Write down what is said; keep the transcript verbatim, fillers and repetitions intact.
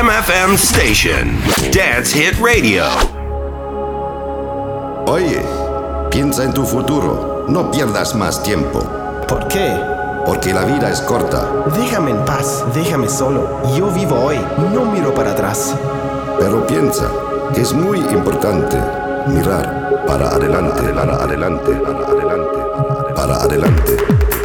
Jam F M Station, Dance Hit Radio. Oye, piensa en tu futuro, no pierdas más tiempo. ¿Por qué? Porque la vida es corta. Déjame en paz, déjame solo. Yo vivo hoy, no miro para atrás. Pero piensa que es muy importante mirar para adelante, para adelante, para adelante, para adelante. Para adelante.